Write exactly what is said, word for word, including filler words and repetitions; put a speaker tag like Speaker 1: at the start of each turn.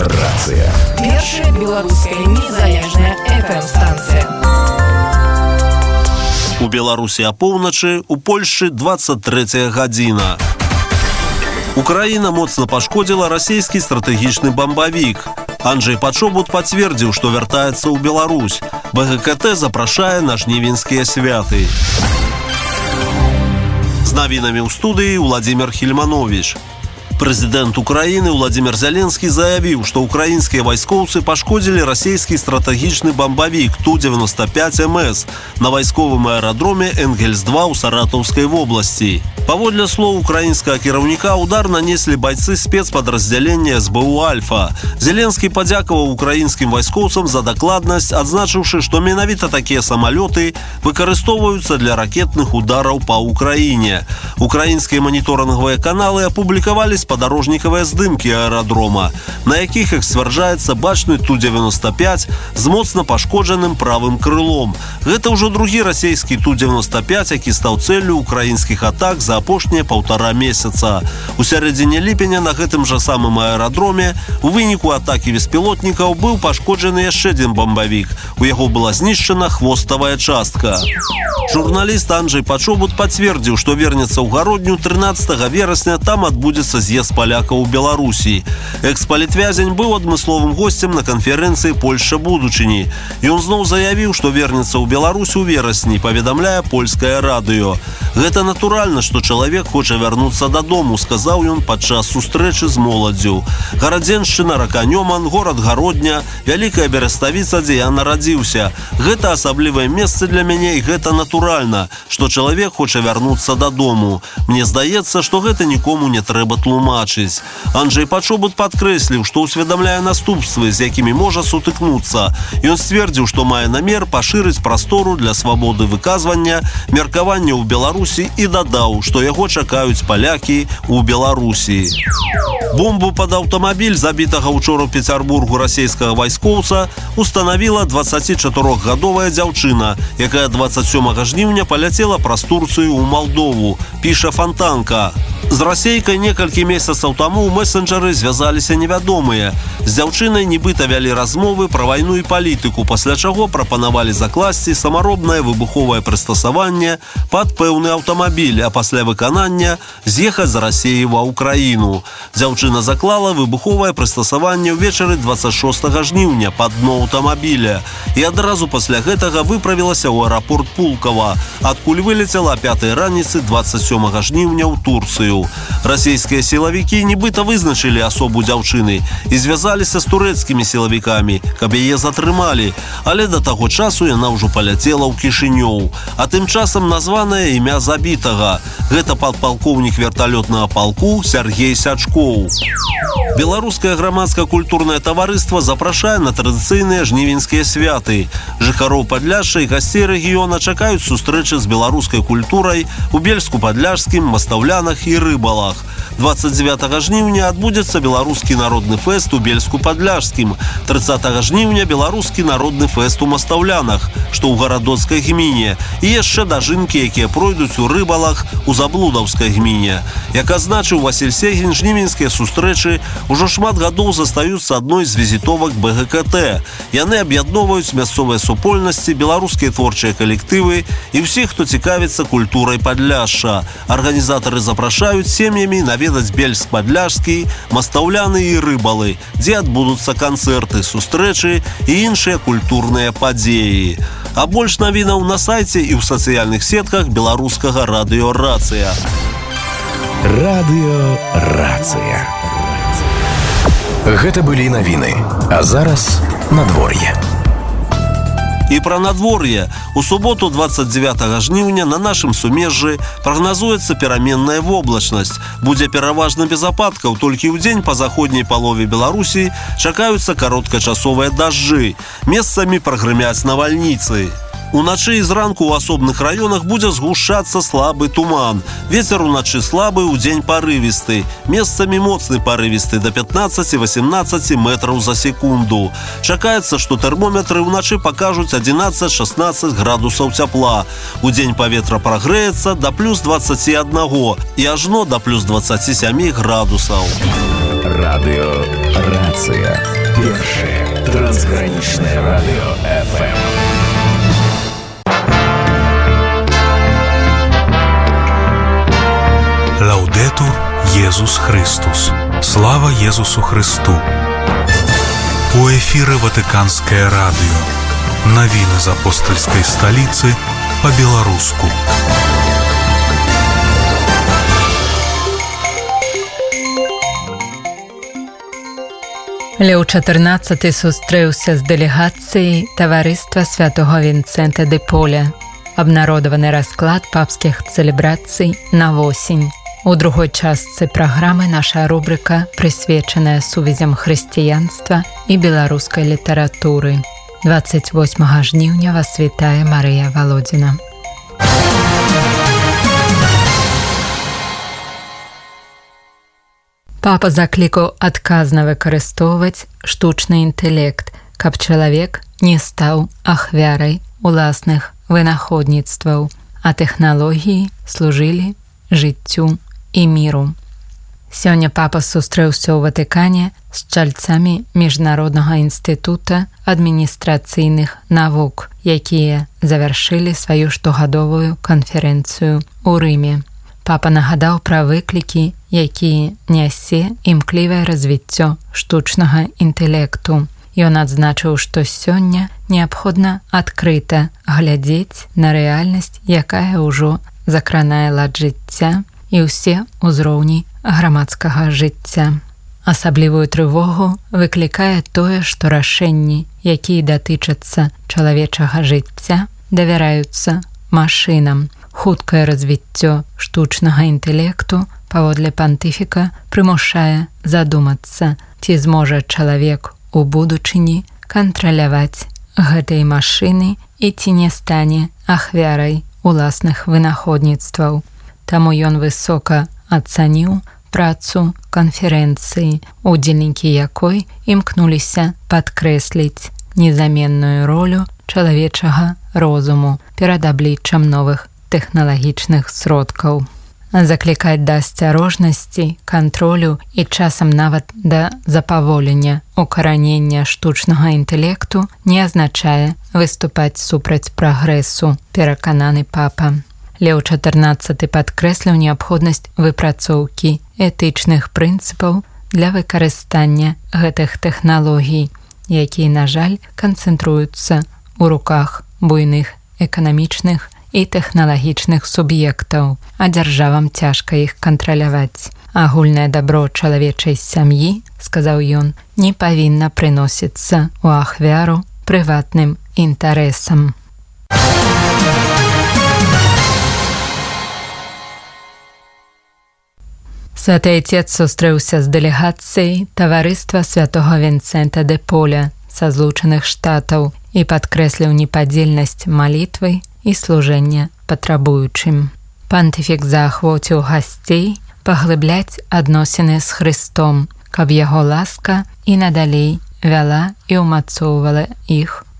Speaker 1: Рацыя.
Speaker 2: Першая беларуская незалежная эф эм-станцыя.
Speaker 3: У Беларусі апоўначы, у Польшчы двадцать третья гадзіна. Украіна моцна пашкодзіла расійскі стратэгічны бамбавік. Анджэй Пачобут пацвердзіў, што вяртаецца ў Беларусь. бэ гэ ка тэ запрашае на жнівеньскія святы. З навінамі ў студыі Владимир Хельманович. Прэзідэнт Украіны Владимир Зеленскі заявіў, што украінскія вайскоўцы пашкодзілі расійскі стратэгічны бамбавік Ту девяносто пять эм эс на вайсковым аэрадроме Энгельс два ў Саратаўскай вобласці. Паводле слоў украінскага кіраўніка, удар нанеслі байцы спецпадраздзялення эс бэ у «Альфа». Зеленскі падзякаваў украінскім вайскоўцам за дакладнасць, адзначыўшы, што менавіта такія самалёты выкарыстоўваюцца для ракетных удараў па Украіне. Украінскія маніторынгавыя каналы апублікавалі спадарожнікавыя здымкі аэрадрома, на якіх, як сцвярджаецца, бачны Ту девяносто пять з моцна пашкоджаным правым крылом. Гэта ўжо другі расійскі Ту девяносто пять, які стаў цэллю украінскіх атак за апошнія паўтара месяца. У сярэдзіне ліпеня на гэтым жа самым аэрадроме у выніку атакі беспілотнікаў быў пашкоджаны яшчэ адзін бамбавік. У яго была знішчана хвоставая частка. Журналіст Анджэй Пачобут пацвердзіў, што вернецца ў Гародню трынаццатага верасня, там адбудзецца з'езд палякаў у Беларусі. Экс-палітвязень быў адмысловым госцем на канферэнцыі «Польшча будучыні». Ён зноў заявіў, што вернецца ў Беларусь у верасні, паведамляе польскае радыё. Гэта натуральна, што чалавек хоча вярнуцца дадому, сказаў ён падчас сустрэчы з моладдзю. Гарадзеншчына, рака Нёман, горад Гародня, вялікая Бераставіца, дзе я нарадзіўся. Гэта асаблівае месца для мяне, і гэта натуральна, што чалавек хоча вярнуцца дадому. Мне здаецца, што гэта нікому не трэба тлумачыць. Анджэй Пачобут падкрэсліў, што ўсведамляе наступствы, з якімі можа сутыкнуцца. Ён сцвердзіў, што мае намер пашырыць прастору для свабоды выказвання, меркавання ў Беларусі і дадаў, што яго чакаюць палякі ў Беларусі. Бомбу пад аўтамабіль, забітага ўчора ў Пецярбургу расійскага вайскоўца, устанавіла дваццацічатырохгадовая дзяўчына, якая двадцать сёмага жніўня паляцела праз Турцыю ў Малдову, піша Фантанка. З расейкай некалькі месяцаў таму ў месенджеры звязаліся невядомыя. З дзяўчынай нібыта вялі размовы пра вайну і палітыку, пасля чаго прапанавалі закласці самаробнае выбуховае прыстасаванне пад пэўны аўтамабіль, а пасля выканання з'ехаць з Расіі ва Ўкраіну. Дзяўчына заклала выбуховае прыстасаванне ўвечары двадцать шостага жніўня пад дно аўтамабіля і адразу пасля гэтага выправілася ў аэрапорт Пулкава, адкуль вылецела а пятай раніцы двадцать сёмага жніўня ў Турцыю. Расійскія сілавікі нібыта вызначылі асобу дзяўчыны і звязаліся з турэцкімі сілавікамі, каб яе затрымалі, але да таго часу яна ўжо паляцела ў Кішынёў. А тым часам названае імя забітага. Гэта падпалкоўнік верталётнага палку Сяргей Сячкоў. Беларускае грамадска-культурнае таварыства запрашае на традыцыйныя жнівеньскія святы. Жыхароў Падляшша і гасцей рэгіёна чакаюць сустрэчы з беларускай культурай у Бельску-Падляшскім, Мастаўлянах і Рыбалах. двадцать девятага жніўня адбудзецца беларускі народны фэст у Бельску-Падляшскім, трыццатага жніўня беларускі народны фэст у Мастаўлянах, што ў гарадоцкай гміне, і яшчэ дажынкі, якія пройдуць у Рыбалах у Заблудаўскай гміне. Як азначыў Васіль Сегін, жнівеньскія сустрэчы ўжо шмат гадоў застаюцца адной з візітовак бэ гэ ка тэ. Яны аб'ядноўваюць мясцовыя супольнасці, беларускія творчыя калектывы і ўсіх, хто цікавіцца культурай Падляшша. Арганізатары запрашаюць сем'ямі наведаць Бельск-Падляшскі, Мастаўляны і Рыбалы, дзе адбудуцца канцэрты, сустрэчы і іншыя культурныя падзеі. А больш навінаў на сайце і ў сацыяльных сетках беларускага радыё «Рацыя».
Speaker 1: Радыё «Рацыя». Гэта былі навіны, а зараз надвор'е.
Speaker 3: І пра надвор'е. У суботу двадцать девятага жніўня на нашым сумежжы прагназуецца пераменная воблачнасць. Будзе пераважна без ападкаў, толькі ў дзень па заходняй палове Беларусі чакаюцца кароткачасовыя дажджы. Месцамі прагрымяць навальніцы. Уначы і зранку ў асобных раёнах будзе згушчацца слабы туман. Вецер уначы слабы, удзень парывісты. Месцамі моцны парывісты да пятнаццаці-восемнаццаці метраў за секунду. Чакаецца, што тэрмометры ўначы пакажуць адзінаццаць-шаснаццаць градусаў цяпла. Удзень паветра прагрэецца да плюс дваццаці аднаго і ажно да плюс дваццаці сямі градусаў.
Speaker 1: Радыё «Рацыя». Першае трансгранічнае радыё эф эм.
Speaker 4: Лаудетур Єсус Христос. Слава Єсусу Христу. У эфіры Ватыканскае радыё. Навіны з апостальскай сталіцы па-беларуску.
Speaker 5: Леў чатырнаццаты сустрэўся з дэлегацыяй таварыства святого Вінцэнта де Поля. Абнародаваны расклад папскіх цэлебрацый на восень. У другой частцы праграмы наша рубрыка, прысвечаная сувязям хрысціянства і беларускай літаратуры. дваццаць восьмага жніўня вас вітае Марыя Валодзіна. Папа заклікаў адказна выкарыстоўваць штучны інтэлект, каб чалавек не стаў ахвярай уласных вынаходніцтваў, а тэхналогіі служылі жыццю і міру. Сёння папа сустрэўся ў Ватыкане з чальцамі Міжнароднага інстытута адміністрацыйных навук, якія завяршылі сваю штогадовую канферэнцыю ў Рыме. Папа нагадаў пра выклікі, якія нясе імклівае развіццё штучнага інтэлекту. Ён адзначыў, што сёння неабходна адкрыта глядзець на рэальнасць, якая ўжо закранае лад жыцця і ўсе ўзроўні грамадскага жыцця. Асаблівую трывогу выклікае тое, што рашэнні, якія датычацца чалавечага жыцця, давяраюцца машынам. Хуткае развіццё штучнага інтэлекту, паводле пантыфіка, прымушае задумацца, ці зможа чалавек у будучыні кантраляваць гэтай машыны і ці не стане ахвярай уласных вынаходніцтваў. Таму ён высока ацаніў працу канферэнцыі, удзельнікі якой імкнуліся падкрэсліць незаменную ролю чалавечага розуму перад абліччам новых тэхналагічных сродкаў. Заклікаць да асцярожнасці, кантролю і часам нават да запаволення укаранення штучнага інтэлекту не азначае выступаць супраць прагрэсу, перакананы папа. Леў чатырнаццаты падкрэсліў неабходнасць выпрацоўкі этычных прынцыпаў для выкарыстання гэтых тэхналогій, якія, на жаль, канцэнтруюцца ў руках буйных эканамічных і тэхналагічных суб'ектаў, а дзяржавам цяжка іх кантраляваць. Агульнае дабро чалавечай сям'і, сказаў ён, не павінна прыносіцца ў ахвяру прыватным інтарэсам. Святы Отец сустрэўся з дэлегацыяй таварыства святого Вінцэнта де Поля са Злучаных Штатаў і падкрэсліў непадзельнасць малітвы і служэння патрабуючым. Пантыфік заахвоціў гасцей паглыбляць адносіны з Хрыстом, каб яго ласка і надалей вяла і ўмацоўвала іх